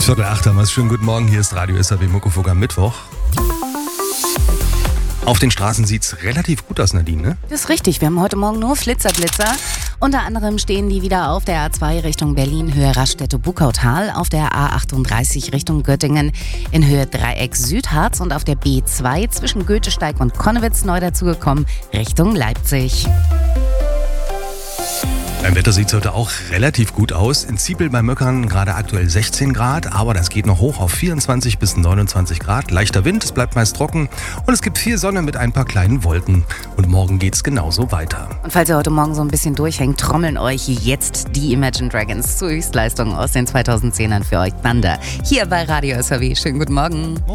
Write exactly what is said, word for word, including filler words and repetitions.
Viertel acht haben wir es. Schönen guten Morgen, hier ist Radio S R W Muckefuck am Mittwoch. Auf den Straßen sieht es relativ gut aus, Nadine, ne? Das ist richtig, wir haben heute Morgen nur Flitzerblitzer. Unter anderem stehen die wieder auf der A zwei Richtung Berlin, Höhe Raststätte-Buckautal, auf der A achtunddreißig Richtung Göttingen in Höhe Dreieck Südharz und auf der B zwei zwischen Goethesteig und Connewitz neu dazugekommen Richtung Leipzig. Beim Wetter sieht es heute auch relativ gut aus. In Ziepel bei Möckern gerade aktuell sechzehn Grad, aber das geht noch hoch auf vierundzwanzig bis neunundzwanzig Grad. Leichter Wind, es bleibt meist trocken und es gibt viel Sonne mit ein paar kleinen Wolken. Und morgen geht es genauso weiter. Und falls ihr heute Morgen so ein bisschen durchhängt, trommeln euch jetzt die Imagine Dragons zur Höchstleistung aus den zweitausendzehnern für euch Thunder. Hier bei Radio S R W. Schönen guten Morgen.